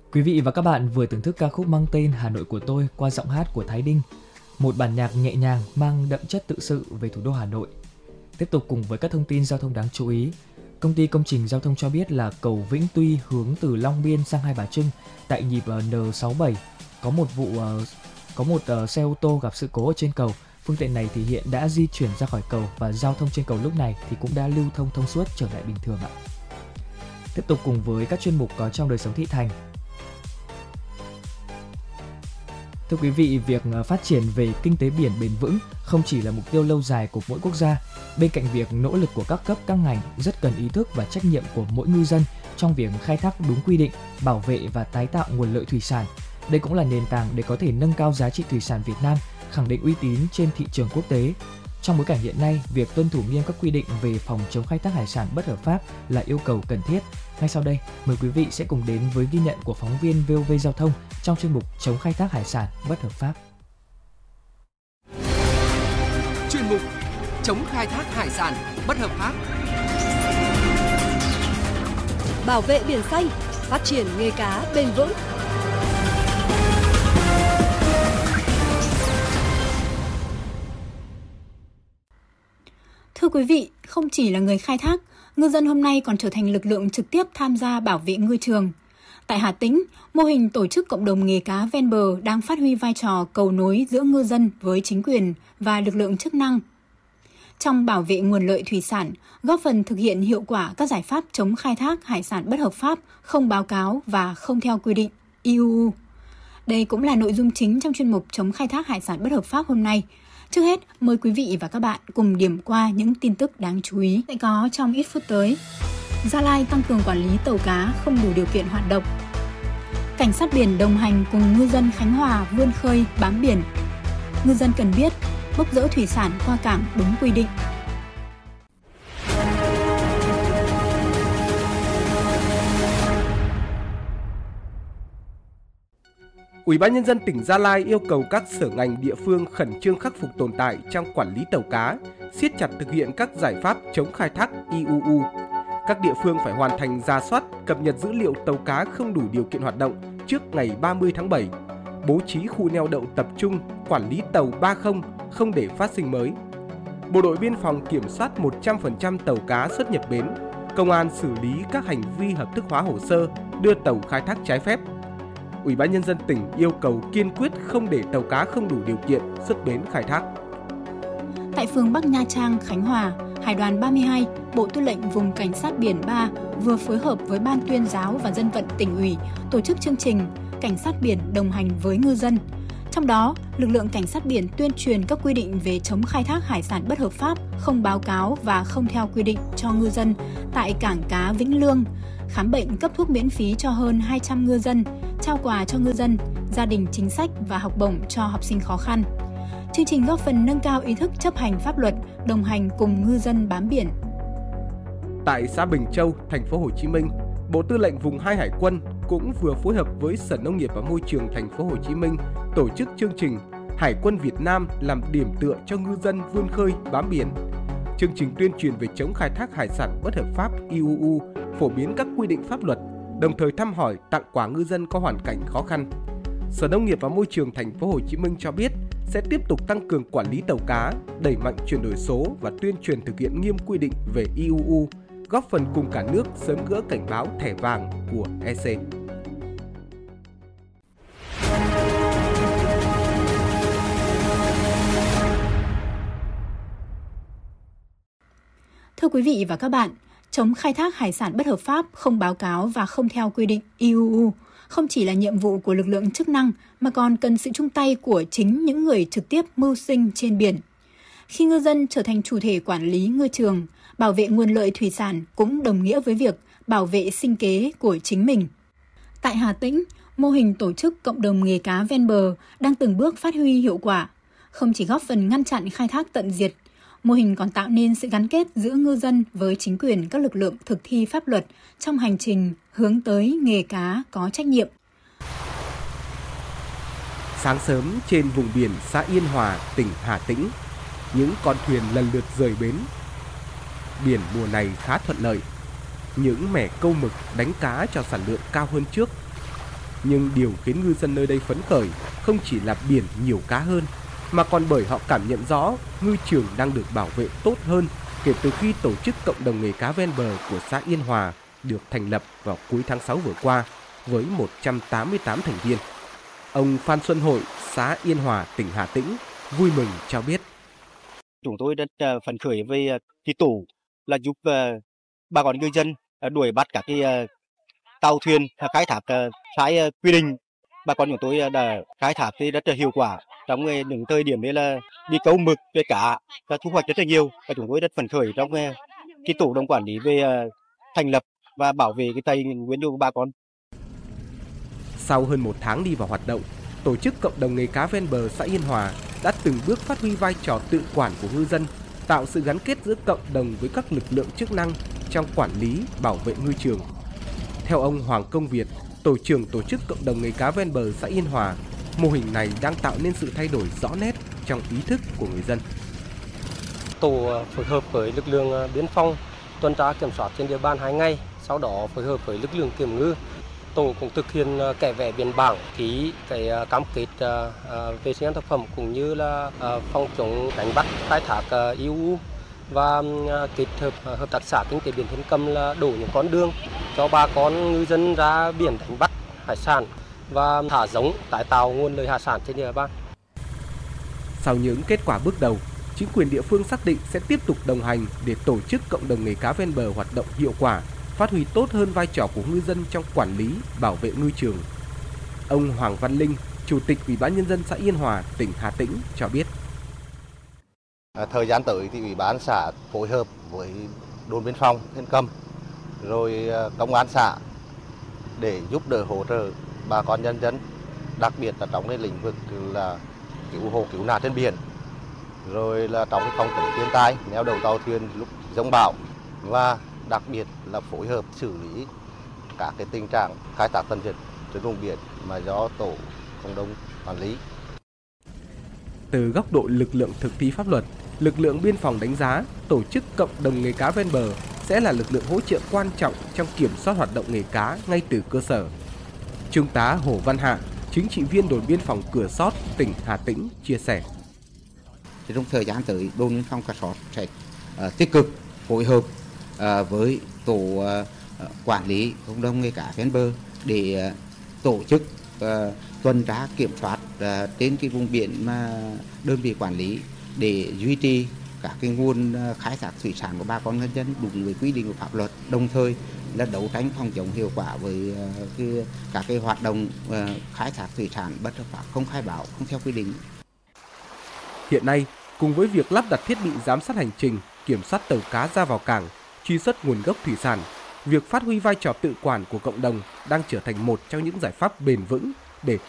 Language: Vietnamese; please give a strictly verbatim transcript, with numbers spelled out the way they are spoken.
Quý vị và các bạn vừa thưởng thức ca khúc mang tên Hà Nội của tôi qua giọng hát của Thái Đinh, một bản nhạc nhẹ nhàng mang đậm chất tự sự về thủ đô Hà Nội. Tiếp tục cùng với các thông tin giao thông đáng chú ý. Công ty công trình giao thông cho biết là cầu Vĩnh Tuy hướng từ Long Biên sang Hai Bà Trưng tại nhịp N sáu bảy có một vụ có một xe ô tô gặp sự cố ở trên cầu. Phương tiện này thì hiện đã di chuyển ra khỏi cầu và giao thông trên cầu lúc này thì cũng đã lưu thông thông suốt trở lại bình thường ạ. Tiếp tục cùng với các chuyên mục có trong đời sống thị thành. Thưa quý vị, việc phát triển về kinh tế biển bền vững không chỉ là mục tiêu lâu dài của mỗi quốc gia. Bên cạnh việc nỗ lực của các cấp các ngành, rất cần ý thức và trách nhiệm của mỗi ngư dân trong việc khai thác đúng quy định, bảo vệ và tái tạo nguồn lợi thủy sản. Đây cũng là nền tảng để có thể nâng cao giá trị thủy sản Việt Nam, khẳng định uy tín trên thị trường quốc tế. Trong bối cảnh hiện nay, việc tuân thủ nghiêm các quy định về phòng chống khai thác hải sản bất hợp pháp là yêu cầu cần thiết. Ngay sau đây, mời quý vị sẽ cùng đến với ghi nhận của phóng viên vê o vê Giao thông trong chuyên mục chống khai thác hải sản bất hợp pháp. Chuyên mục chống khai thác hải sản bất hợp pháp. Bảo vệ biển xanh, phát triển nghề cá bền vững. Thưa quý vị, không chỉ là người khai thác, ngư dân hôm nay còn trở thành lực lượng trực tiếp tham gia bảo vệ ngư trường. Tại Hà Tĩnh, mô hình tổ chức cộng đồng nghề cá ven bờ đang phát huy vai trò cầu nối giữa ngư dân với chính quyền và lực lượng chức năng. Trong bảo vệ nguồn lợi thủy sản, góp phần thực hiện hiệu quả các giải pháp chống khai thác hải sản bất hợp pháp, không báo cáo và không theo quy định e u. Đây cũng là nội dung chính trong chuyên mục chống khai thác hải sản bất hợp pháp hôm nay. Trước hết, mời quý vị và các bạn cùng điểm qua những tin tức đáng chú ý sẽ có trong ít phút tới. Gia Lai tăng cường quản lý tàu cá không đủ điều kiện hoạt động. Cảnh sát biển đồng hành cùng ngư dân Khánh Hòa vươn khơi bám biển. Ngư dân cần biết bốc dỡ thủy sản qua cảng đúng quy định. Ủy ban Nhân dân tỉnh Gia Lai yêu cầu các sở ngành địa phương khẩn trương khắc phục tồn tại trong quản lý tàu cá, siết chặt thực hiện các giải pháp chống khai thác e u. Các địa phương phải hoàn thành rà soát, cập nhật dữ liệu tàu cá không đủ điều kiện hoạt động trước ngày ba mươi tháng bảy, bố trí khu neo đậu tập trung, quản lý tàu ba không, không để phát sinh mới. Bộ đội biên phòng kiểm soát một trăm phần trăm tàu cá xuất nhập bến, công an xử lý các hành vi hợp thức hóa hồ sơ, đưa tàu khai thác trái phép. Ủy ban Nhân dân tỉnh yêu cầu kiên quyết không để tàu cá không đủ điều kiện xuất bến khai thác. Tại phường Bắc Nha Trang, Khánh Hòa, Hải đoàn ba mươi hai, Bộ Tư lệnh Vùng Cảnh sát biển ba vừa phối hợp với Ban tuyên giáo và dân vận tỉnh ủy tổ chức chương trình Cảnh sát biển đồng hành với ngư dân. Trong đó, lực lượng cảnh sát biển tuyên truyền các quy định về chống khai thác hải sản bất hợp pháp, không báo cáo và không theo quy định cho ngư dân tại cảng cá Vĩnh Lương, khám bệnh cấp thuốc miễn phí cho hơn hai trăm ngư dân, trao quà cho ngư dân, gia đình chính sách và học bổng cho học sinh khó khăn. Chương trình góp phần nâng cao ý thức chấp hành pháp luật, đồng hành cùng ngư dân bám biển. Tại xã Bình Châu, thành phố Hồ Chí Minh, Bộ Tư lệnh Vùng hai Hải quân cũng vừa phối hợp với Sở Nông nghiệp và Môi trường thành phố Hồ Chí Minh tổ chức chương trình Hải quân Việt Nam làm điểm tựa cho ngư dân vươn khơi bám biển. Chương trình tuyên truyền về chống khai thác hải sản bất hợp pháp e u, phổ biến các quy định pháp luật, đồng thời thăm hỏi, tặng quà ngư dân có hoàn cảnh khó khăn. Sở Nông nghiệp và Môi trường thành phố Hồ Chí Minh cho biết sẽ tiếp tục tăng cường quản lý tàu cá, đẩy mạnh chuyển đổi số và tuyên truyền thực hiện nghiêm quy định về e u, góp phần cùng cả nước sớm gỡ cảnh báo thẻ vàng của e xê. Thưa quý vị và các bạn, chống khai thác hải sản bất hợp pháp, không báo cáo và không theo quy định e u không chỉ là nhiệm vụ của lực lượng chức năng mà còn cần sự chung tay của chính những người trực tiếp mưu sinh trên biển. Khi ngư dân trở thành chủ thể quản lý ngư trường, bảo vệ nguồn lợi thủy sản cũng đồng nghĩa với việc bảo vệ sinh kế của chính mình. Tại Hà Tĩnh, mô hình tổ chức cộng đồng nghề cá ven bờ đang từng bước phát huy hiệu quả, không chỉ góp phần ngăn chặn khai thác tận diệt, mô hình còn tạo nên sự gắn kết giữa ngư dân với chính quyền các lực lượng thực thi pháp luật trong hành trình hướng tới nghề cá có trách nhiệm. Sáng sớm trên vùng biển xã Yên Hòa, tỉnh Hà Tĩnh, những con thuyền lần lượt rời bến. Biển mùa này khá thuận lợi, những mẻ câu mực đánh cá cho sản lượng cao hơn trước. Nhưng điều khiến ngư dân nơi đây phấn khởi không chỉ là biển nhiều cá hơn, mà còn bởi họ cảm nhận rõ ngư trường đang được bảo vệ tốt hơn kể từ khi tổ chức cộng đồng nghề cá ven bờ của xã Yên Hòa được thành lập vào cuối tháng sáu vừa qua với một trăm tám mươi tám thành viên. Ông Phan Xuân Hội, xã Yên Hòa, tỉnh Hà Tĩnh vui mừng cho biết. Chúng tôi rất phấn khởi với cái tổ là giúp bà con ngư dân đuổi bắt các cái tàu thuyền khai thác trái quy định. Bà con chúng tôi đã khai thác thì rất là hiệu quả. Trong những thời điểm đấy là đi câu mực, về cá và thu hoạch rất là nhiều. Và chúng tôi rất phấn khởi trong cái tổ đồng quản lý về thành lập và bảo vệ cái tài nguyên của bà con. Sau hơn một tháng đi vào hoạt động, tổ chức cộng đồng nghề cá ven bờ xã Yên Hòa đã từng bước phát huy vai trò tự quản của ngư dân, tạo sự gắn kết giữa cộng đồng với các lực lượng chức năng trong quản lý, bảo vệ ngư trường. Theo ông Hoàng Công Việt, tổ trưởng tổ chức cộng đồng nghề cá ven bờ xã Yên Hòa, mô hình này đang tạo nên sự thay đổi rõ nét trong ý thức của người dân. Tổ phối hợp với lực lượng biên phòng tuần tra kiểm soát trên địa bàn hai ngày, sau đó phối hợp với lực lượng kiểm ngư. Tổ cũng thực hiện kẻ vẽ biên bản, ký cái cam kết vệ sinh an toàn thực phẩm cũng như là phòng chống đánh bắt khai thác i u và kết hợp hợp tác xã kinh tế biển Thiên Cầm là đổ những con đường cho bà con ngư dân ra biển đánh bắt hải sản và thả giống tái tạo nguồn lợi hải sản trên địa bàn. Sau những kết quả bước đầu, chính quyền địa phương xác định sẽ tiếp tục đồng hành để tổ chức cộng đồng nghề cá ven bờ hoạt động hiệu quả, phát huy tốt hơn vai trò của ngư dân trong quản lý, bảo vệ ngư trường. Ông Hoàng Văn Linh, Chủ tịch Ủy ban Nhân dân xã Yên Hòa, tỉnh Hà Tĩnh cho biết. Thời gian tới thì Ủy ban xã phối hợp với đồn biên phòng Thiên Cầm, rồi công an xã để giúp đỡ hỗ trợ bà con nhân dân, đặc biệt là trong cái lĩnh vực là cứu hộ cứu nạn trên biển, rồi là trong cái phòng chống thiên tai, neo đậu tàu thuyền lúc giông bão và đặc biệt là phối hợp xử lý các cái tình trạng khai thác tận diệt trên vùng biển mà do tổ cộng đồng quản lý. Từ góc độ lực lượng thực thi pháp luật, lực lượng biên phòng đánh giá tổ chức cộng đồng nghề cá ven bờ sẽ là lực lượng hỗ trợ quan trọng trong kiểm soát hoạt động nghề cá ngay từ cơ sở. Trung tá Hồ Văn Hạ, chính trị viên đồn biên phòng Cửa Sót, tỉnh Hà Tĩnh chia sẻ. Trong thời gian tới, đồn biên phòng Cửa Sót sẽ uh, tích cực phối hợp uh, với tổ uh, quản lý cộng đồng nghề cá ven bờ để uh, tổ chức uh, tuần tra kiểm soát uh, trên cái vùng biển mà đơn vị quản lý để duy trì các cái nguồn khai thác thủy sản của bà con nhân dân đúng với quy định của pháp luật, đồng thời là đấu tranh phòng chống hiệu quả với uh, cái, các cái hoạt động uh, khai thác thủy sản bất hợp pháp, không khai báo, không theo quy định. Hiện nay, cùng với việc lắp đặt thiết bị giám sát hành trình, kiểm soát tàu cá ra vào cảng, truy xuất nguồn gốc thủy sản, việc phát huy vai trò tự quản của cộng đồng đang trở thành một trong những giải pháp bền vững để